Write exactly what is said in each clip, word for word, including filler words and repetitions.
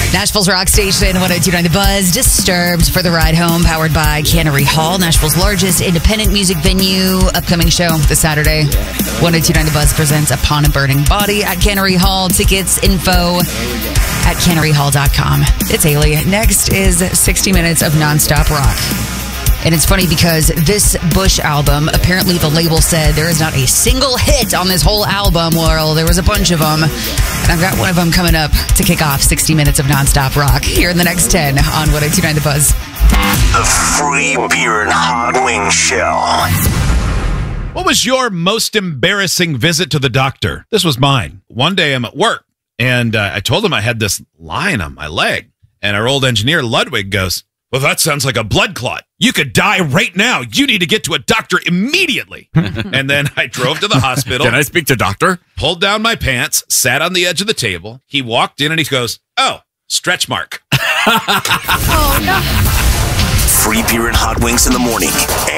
Nashville's rock station, one oh two point nine The Buzz. Disturbed for the ride home, powered by Cannery Hall, Nashville's largest independent music venue. Upcoming show this Saturday. one oh two point nine The Buzz presents Upon a Burning Body at Cannery Hall. Tickets, info at cannery hall dot com. It's Haley. Next is sixty minutes of nonstop rock. And it's funny because this Bush album, apparently the label said there is not a single hit on this whole album. Well, there was a bunch of them. And I've got one of them coming up to kick off sixty minutes of nonstop rock here in the next ten on one oh two point nine The Buzz. The Free Beer and Hot Wing Show. What was your most embarrassing visit to the doctor? This was mine. One day I'm at work, and uh, I told him I had this line on my leg. And our old engineer, Ludwig, goes, "Well, that sounds like a blood clot. You could die right now. You need to get to a doctor immediately." And then I drove to the hospital. Can I speak to doctor? Pulled down my pants, sat on the edge of the table. He walked in and he goes, "Oh, stretch mark." Oh, no. Free Beer and Hot Wings in the morning.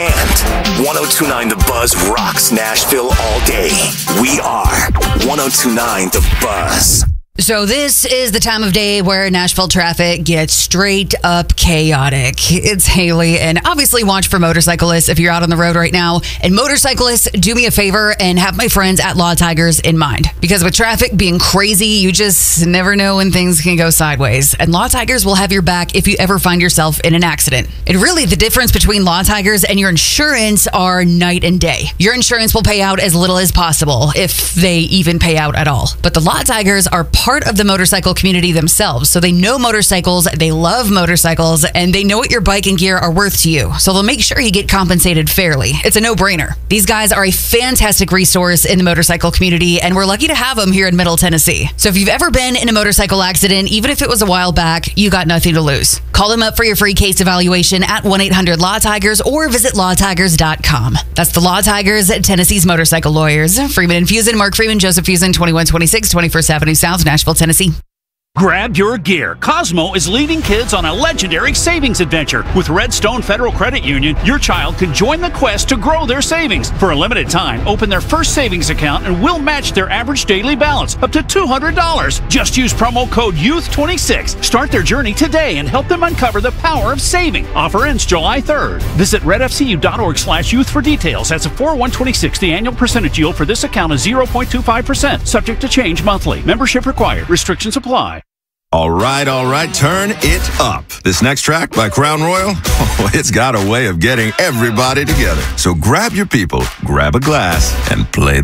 And one oh two point nine The Buzz rocks Nashville all day. We are one oh two point nine The Buzz. So this is the time of day where Nashville traffic gets straight up chaotic. It's Haley, and obviously watch for motorcyclists if you're out on the road right now. And motorcyclists, do me a favor and have my friends at Law Tigers in mind. Because with traffic being crazy, you just never know when things can go sideways. And Law Tigers will have your back if you ever find yourself in an accident. And really, the difference between Law Tigers and your insurance are night and day. Your insurance will pay out as little as possible, if they even pay out at all. But the Law Tigers are part of the motorcycle community themselves. So they know motorcycles, they love motorcycles, and they know what your bike and gear are worth to you. So they'll make sure you get compensated fairly. It's a no-brainer. These guys are a fantastic resource in the motorcycle community, and we're lucky to have them here in Middle Tennessee. So if you've ever been in a motorcycle accident, even if it was a while back, you got nothing to lose. Call them up for your free case evaluation at one eight hundred law tigers or visit law tigers dot com. That's the Law Tigers, Tennessee's motorcycle lawyers. Freeman and Fusen, Mark Freeman, Joseph Fusen, twenty-one twenty-six twenty-first Avenue South, Nashville, Tennessee. Grab your gear. Cosmo is leading kids on a legendary savings adventure. With Redstone Federal Credit Union, your child can join the quest to grow their savings. For a limited time, open their first savings account and we'll match their average daily balance up to two hundred dollars. Just use promo code youth twenty-six. Start their journey today and help them uncover the power of saving. Offer ends July third. Visit red f c u dot org slash youth for details. That's a four one twenty-six. The annual percentage yield for this account is zero point two five percent. Subject to change monthly. Membership required. Restrictions apply. All right, all right, turn it up. This next track by Crown Royal, oh, it's got a way of getting everybody together. So grab your people, grab a glass, and play